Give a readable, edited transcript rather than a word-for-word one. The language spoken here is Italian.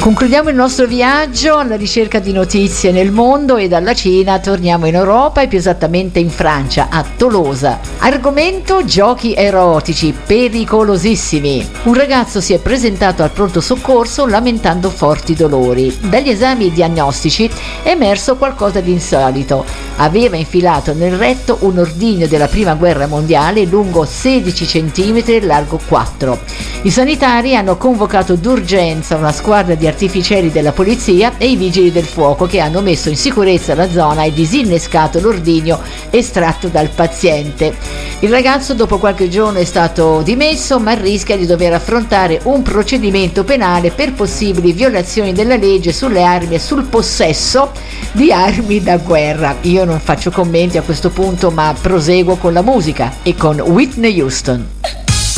Concludiamo il nostro viaggio alla ricerca di notizie nel mondo e dalla Cina torniamo in Europa e più esattamente in Francia, a Tolosa. Argomento: giochi erotici pericolosissimi. Un ragazzo si è presentato al pronto soccorso lamentando forti dolori. Dagli esami diagnostici è emerso qualcosa di insolito. Aveva infilato nel retto un ordigno della prima guerra mondiale lungo 16 cm e largo 4. I sanitari hanno convocato d'urgenza una squadra di artificieri della polizia e i vigili del fuoco che hanno messo in sicurezza la zona e disinnescato l'ordigno estratto dal paziente. Il ragazzo dopo qualche giorno è stato dimesso, ma rischia di dover affrontare un procedimento penale per possibili violazioni della legge sulle armi e sul possesso di armi da guerra. Io non faccio commenti a questo punto, ma proseguo con la musica e con Whitney Houston.